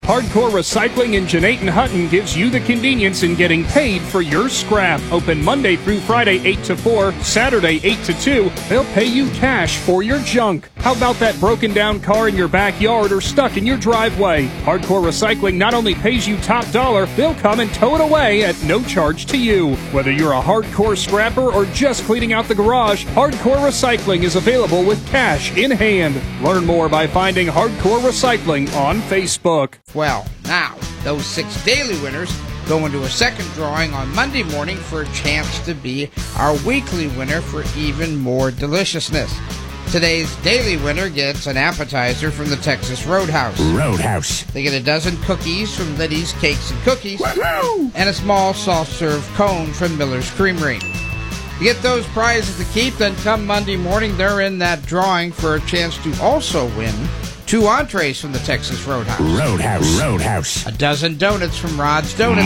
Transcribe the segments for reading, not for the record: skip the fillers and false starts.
Hardcore Recycling in Jeanette Hutton gives you the convenience in getting paid for your scrap. Open Monday through Friday 8 to 4, Saturday 8 to 2. They'll pay you cash for your junk. How about that broken down car in your backyard or stuck in your driveway? Hardcore Recycling not only pays you top dollar, they'll come and tow it away at no charge to you. Whether you're a hardcore scrapper or just cleaning out the garage, Hardcore Recycling is available with cash in hand. Learn more by finding Hardcore Recycling on Facebook. Well, now, those 6 daily winners go into a second drawing on Monday morning for a chance to be our weekly winner for even more deliciousness. Today's daily winner gets an appetizer from the Texas Roadhouse. They get a dozen cookies from Liddy's Cakes and Cookies. Woo-hoo! And a small soft-serve cone from Miller's Creamery. To get those prizes to keep, then come Monday morning, they're in that drawing for a chance to also win 2 entrees from the Texas Roadhouse. Roadhouse. A dozen donuts from Rod's Donuts.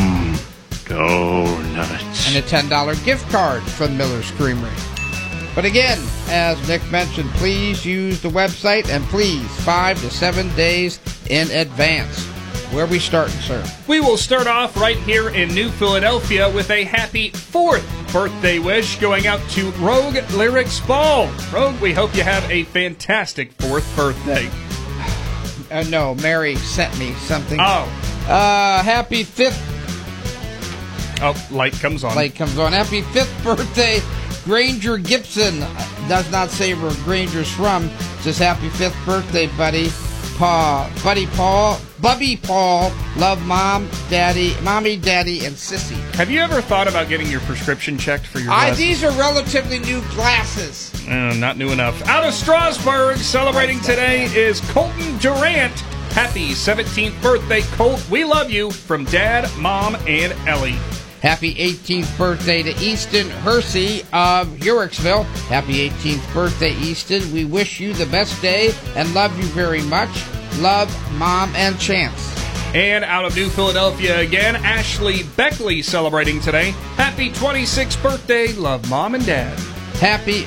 Donuts. And a $10 gift card from Miller's Creamery. But again, as Nick mentioned, please use the website and please 5 to 7 days in advance. Where are we starting, sir? We will start off right here in New Philadelphia with a happy 4th birthday wish going out to Rogue Lyrics Ball. Rogue, we hope you have a fantastic 4th birthday. No, Mary sent me something. Oh. Happy 5th. Oh, light comes on. Light comes on. Happy 5th birthday, Granger Gibson. Does not say where Granger's from. Says happy 5th birthday, buddy. Bubby Paul, love Mommy, Daddy, and Sissy. Have you ever thought about getting your prescription checked for your glasses? These are relatively new glasses. Not new enough. Out of Strasburg, celebrating today is Colton Durant. Happy 17th birthday, Colt. We love you from Dad, Mom, and Ellie. Happy 18th birthday to Easton Hersey of Uricksville. Happy 18th birthday, Easton. We wish you the best day and love you very much. Love, Mom, and Chance. And out of New Philadelphia again, Ashley Beckley celebrating today. Happy 26th birthday. Love, Mom and Dad. Happy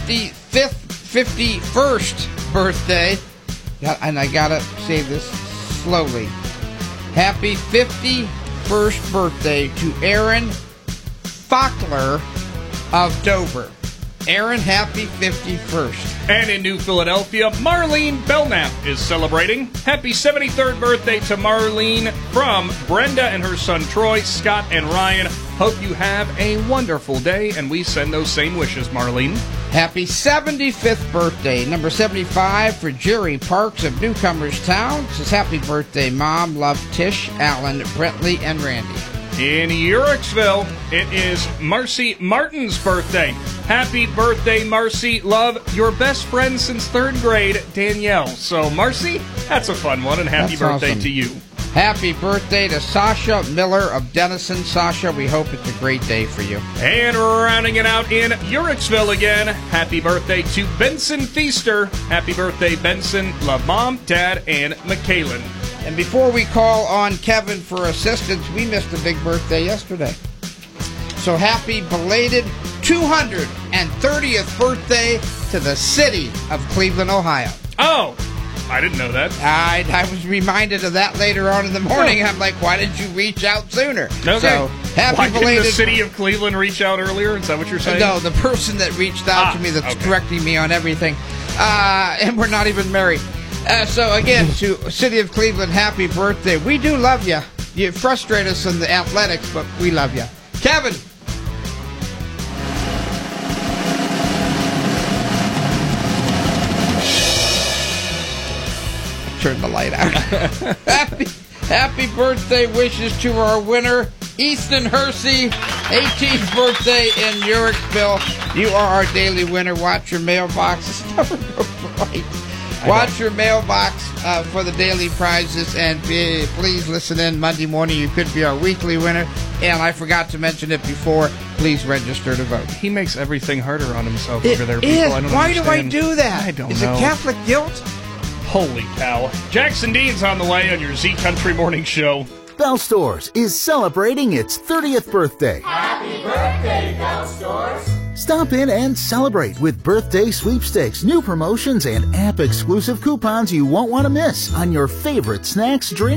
51st birthday. And I gotta say this slowly. Happy 51st birthday to Aaron Fackler of Dover. Aaron, happy 51st. And in New Philadelphia, Marlene Belknap is celebrating. Happy 73rd birthday to Marlene from Brenda and her son Troy, Scott, and Ryan. Hope you have a wonderful day, and we send those same wishes, Marlene. Happy 75th birthday, number 75 for Jerry Parks of Newcomers Town. Says happy birthday, Mom. Love, Tish, Alan, Brentley, and Randy. In Uricksville, it is Marcy Martin's birthday. Happy birthday, Marcy. Love, your best friend since 3rd grade, Danielle. So, Marcy, that's a fun one, and happy birthday awesome. to you. Happy birthday to Sasha Miller of Denison. Sasha, we hope it's a great day for you. And rounding it out in Uricksville again, happy birthday to Benson Feaster. Happy birthday, Benson. Love, Mom, Dad, and McKaylin. And before we call on Kevin for assistance, we missed a big birthday yesterday. So happy belated 230th birthday to the city of Cleveland, Ohio. Oh, I didn't know that. I was reminded of that later on in the morning. I'm like, why didn't you reach out sooner? Okay. So happy why belated. didn't the city of Cleveland reach out earlier? Is that what you're saying? No, the person that reached out to me that's correcting me on everything. And we're not even married. So again, to City of Cleveland, happy birthday. We do love you. You frustrate us in the athletics, but we love you. Kevin. Turn the light out. Happy birthday wishes to our winner, Easton Hersey. 18th birthday in Uricksville. You are our daily winner. Watch your mailbox. It's never goes right. Watch your mailbox for the daily prizes, and please listen in Monday morning. You could be our weekly winner. And I forgot to mention it before. Please register to vote. He makes everything harder on himself over there. Is. I don't Why understand. do I do that? I don't Is know. it Catholic guilt? Holy cow. Jackson Dean's on the way on your Z Country Morning Show. Bell Stores is celebrating its 30th birthday. Happy birthday, Bell Stores! Stop in and celebrate with birthday sweepstakes, new promotions, and app-exclusive coupons you won't want to miss on your favorite snacks, drinks,